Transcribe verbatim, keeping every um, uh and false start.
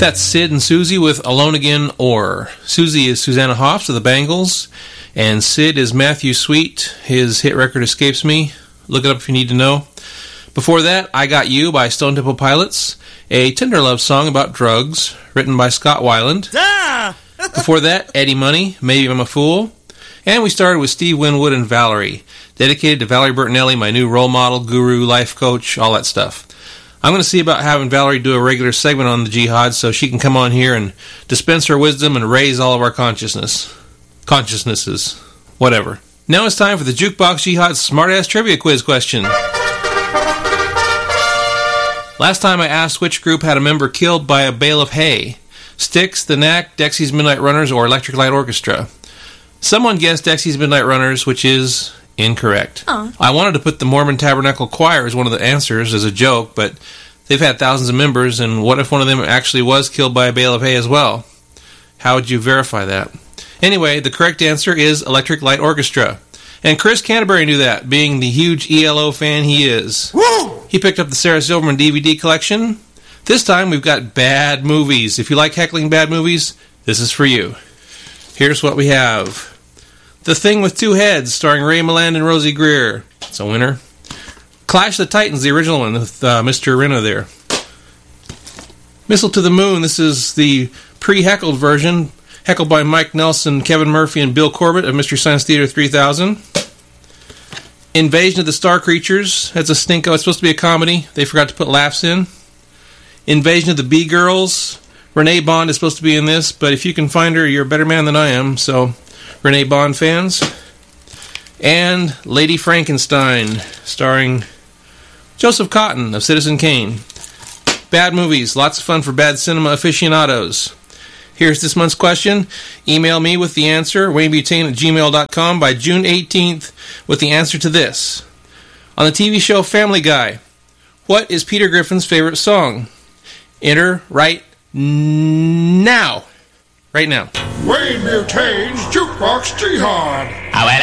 That's Sid and Susie with Alone Again Or. Susie is Susanna Hoffs of the Bangles, and Sid is Matthew Sweet. His hit record escapes me. Look it up if you need to know. Before that, I Got You by Stone Temple Pilots, a tender love song about drugs, written by Scott Weiland. Ah! Before that, Eddie Money, Maybe I'm a Fool. And we started with Steve Winwood and Valerie, dedicated to Valerie Bertinelli, my new role model, guru, life coach, all that stuff. I'm going to see about having Valerie do a regular segment on the Jihad so she can come on here and dispense her wisdom and raise all of our consciousness. Consciousnesses. Whatever. Now it's time for the Jukebox Jihad Smartass Trivia Quiz question. Last time I asked which group had a member killed by a bale of hay. Styx, The Knack, Dexy's Midnight Runners, or Electric Light Orchestra. Someone guessed Dexy's Midnight Runners, which is incorrect. Aww. I wanted to put the Mormon Tabernacle Choir as one of the answers as a joke, but they've had thousands of members, and what if one of them actually was killed by a bale of hay as well? How would you verify that? Anyway, the correct answer is Electric Light Orchestra. And Chris Canterbury knew that, being the huge E L O fan he is. Woo! He picked up the Sarah Silverman D V D collection. This time we've got bad movies. If you like heckling bad movies, this is for you. Here's what we have. The Thing with Two Heads, starring Ray Milland and Rosie Greer. It's a winner. Clash of the Titans, the original one, with uh, Mister Reno there. Missile to the Moon, this is the pre-heckled version, heckled by Mike Nelson, Kevin Murphy, and Bill Corbett of Mystery Science Theater three thousand. Invasion of the Star Creatures, that's a stinko. It's supposed to be a comedy. They forgot to put laughs in. Invasion of the Bee Girls. Renee Bond is supposed to be in this, but if you can find her, you're a better man than I am, so Renee Bond fans. And Lady Frankenstein, starring Joseph Cotton of Citizen Kane. Bad movies, lots of fun for bad cinema aficionados. Here's this month's question. Email me with the answer, wayne butane at gmail dot com, by June eighteenth with the answer to this. On the T V show Family Guy, what is Peter Griffin's favorite song? Enter right now. Right now. Wayne Butane's Jukebox Jihad.